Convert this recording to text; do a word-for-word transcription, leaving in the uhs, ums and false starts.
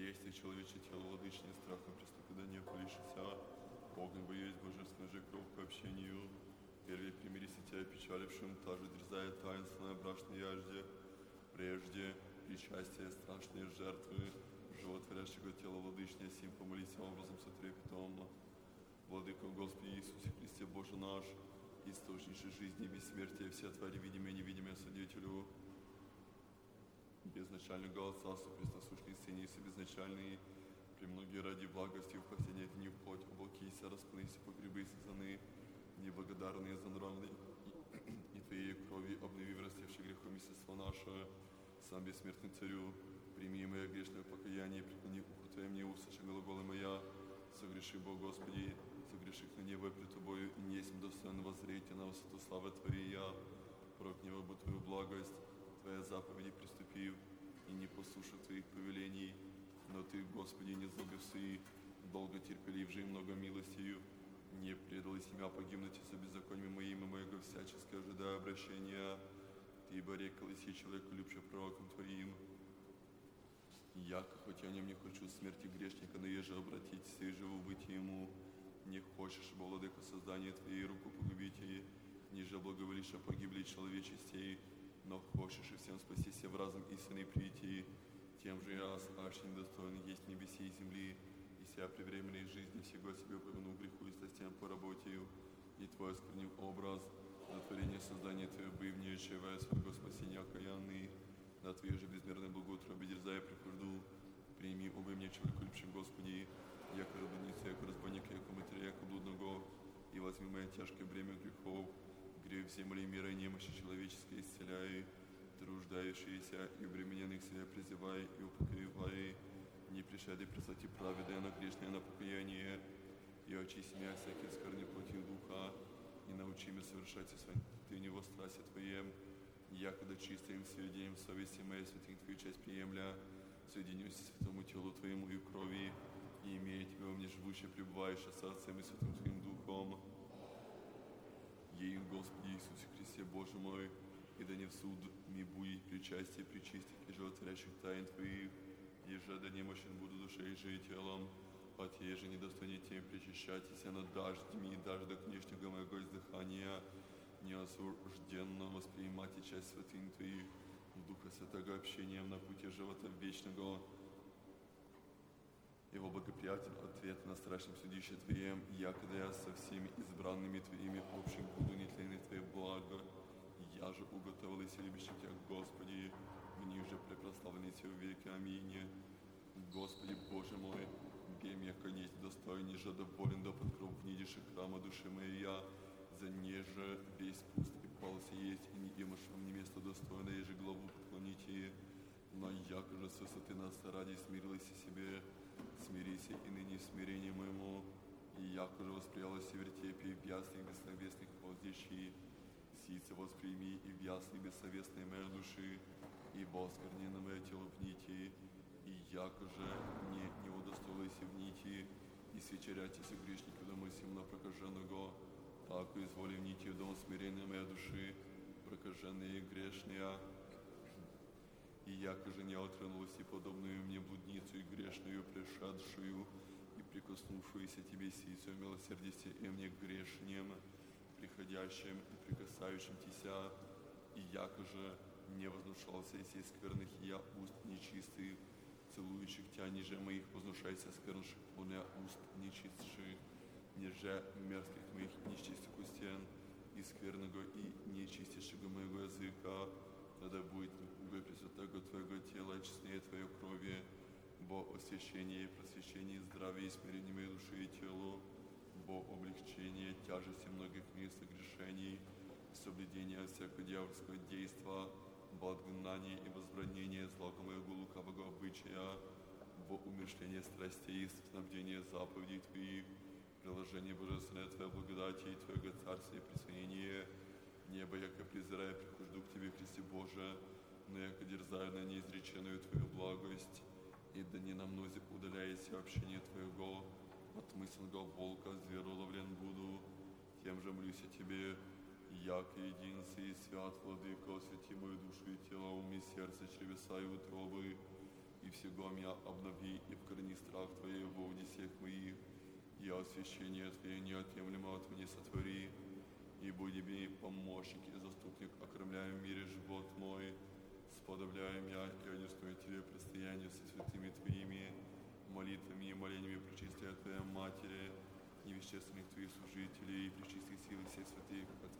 есть и человече тело владычнее страхом приступи да не полишися. Огонь бы есть божественный же кровь по общению. Первее примирись и тебя печалившим, та же дерзает таинственная брашная яжде. Прежде причастие страшные жертвы, животворящего тела владычнее, сим помолись образом сотрепетом. Владыко Господи Иисусе Христе Боже наш, источнейшей жизни и бессмертия, все твари, видимые и невидимые, Свидетелю, безначального Отца, пресносущный Сыне и безначальный, премногие ради благости в последние дни вплоть облакися, распнися, погребы сазаны, неблагодарные за нравные и, и Твоей крови обнови врастевший грехом естество наше, сам бессмертный Царю, прими мое грешное покаяние, преклони ухо Твое мне, услыши глаголы моя, согреши, Бог Господи, согреших на небо пред Тобою, и не есть достоин воззреть на высоту славы Твоей я, пророк небо Твою благость, Твоя заповеди приступив, и не послушав Твоих повелений, но Ты, Господи, не злобився, долго терпелив же и много милостью, не предал и себя погибнуть за беззаконием моим, и моего всячески ожидая обращения, Ты, ибо рекал и человеку, любче пророком Твоим. Яко, хоть я о нем не хочу смерти грешника, но еже обратиться и живу быть ему, не хочешь, бо владыка создания Твоей руку погубите, ниже благоволишь о погибли человечестей, но хочешь и всем спастися в разум истины прийти, тем же я, оставший недостоин есть небеси и земли, и себя при временной жизни всего себе поверну греху и сластям по работе, и Твой осквернил образ, на творение создания Твое бывнейшее, своего спасения окаянный, на Твоей же безмерной благоутробе дерзая прихожду, прими обо мне человеку любящим Господи, яко рабоницу, яко разбойника, яко матеря, яко блудного, и возьми мое тяжкое бремя грехов, грех земли, мира и немощи человеческой исцеляй, труждающиеся и обремененных себя призывай и упокоивай, не пришедай присоти праведное, но грешное на покаяние, и очисти меня всякие скверны против духа, и научи меня совершать Ты в него страсти Твоем, якогда чистым сведением совести моей святых Твою часть приемля, соединюсь святому телу Твоему и крови, и имея Тебя во мне живущее, пребывающее с Отцем и Святым Твоим Духом. Ей, Господи Иисусе Христе, Боже мой, и да не в суд ми будет причастие причистых и животворящих тайн Твоих, еже да немощен буду душей же и телом, от еже недостойнее тем причащайтесь, но дождьми и дождь книжника моего издыхания, неосужденно воспринимайте часть святынь Твоих, Духа Святого общением на пути живота вечного, Его благоприятен ответ на страшном судище Твоем, якогда я со всеми избранными Твоими общим буду нетленный Твое благо, я же уготовил и любящих Тебя, Господи, мне уже препрославленный Тебя в веки. Аминь. Господи, Боже мой, бем я конец достойный, же доволен да под кровь внидишь храма души моей я, за неже весь пуст и пался есть, и не имаш мне место достойное, еже главу поклоните, но яко же с высоты нас ради смирилась себе, смирися и ныне в смирении моему, и яко же восприялась вертепе в ясных бессловесных воздействий, сице восприми и в ясной бессовестной моей души, ибо осквернено мое тело в нити, и яко же не, не удостоилась в нити, и свечеряйтесь грешники дома симна прокаженного, так и изволи в нити в дом смирения моей души, прокаженные и грешные, и яко же не отвернулась и подобную мне блудницу и грешную, пришедшую и прикоснувшуюся Тебе сицу милосердие и мне грешнем, приходящим и прикасающим Тися, и яко же не вознушался из сей скверных я уст нечистых, целующих Тя, ниже моих вознушайся сквернших меня уст нечистших, ниже мерзких моих нечистых устен, и скверного и нечистейшего моего языка, тогда будет уго пресвятого Твоего тела, честнее Твоей крови, бо освящение и просвещение, здравие и смирение моей души и телу, бо облегчение тяжести многих мест грешений, соблюдение всякого дьявольского действа, бо отгнание и возбранение злого моего лукавого обычая, бо умершление страстей и становление заповедей Твоих, приложение божественной Твоей благодати и Твоего царствия и присвоение, небо, яко презирая, прихожду к Тебе, Христе Боже, но яко дерзаю на неизреченную Твою благость, и да не на мнозе удаляйся общение Твоего, от мысленного волка зверу ловлен буду, тем же молюсь о Тебе, яко единстве и свят, владыко, освети мою душу и тело, ум и сердце, чревеса и утробы, и всего меня обнови, и вкорени страх Твоей в воде всех моих, и освящение Твое неотъемлемо от меня сотвори, и буди мне помощник и заступник, окромляя в мире живот мой, сподобляя меня и одесную Тебе предстояние со святыми Твоими, молитвами и молениями причислия Твоей Матери, невещественных Твоих служителей и причистых сил всех святых,